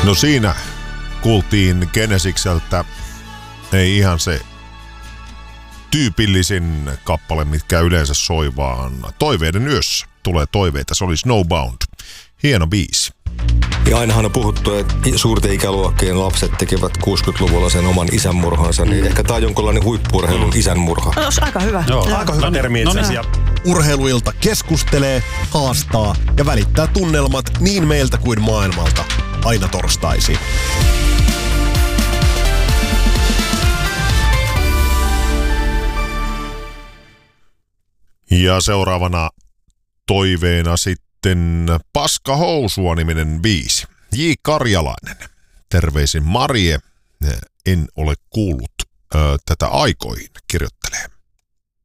No siinä kuultiin Genesikseltä ei ihan se tyypillisin kappale, mitkä yleensä soi, vaan Toiveiden yössä tulee toiveita. Se oli Snowbound. Hieno biisi. Ja ainahan on puhuttu, että suurten ikäluokkien lapset tekevät 60-luvulla sen oman isänmurhansa, niin ehkä tämä on jonkinlainen huippu-urheilun isänmurha. No, aika hyvä. Joo, aika hyvä termi itse asiassa. Urheiluilta keskustelee, haastaa ja välittää tunnelmat niin meiltä kuin maailmalta. Aina torstaisin. Ja seuraavana toiveena sitten Paska housua -niminen biisi. J. Karjalainen. Terveisin Marie. En ole kuullut tätä aikoihin, kirjoittelee.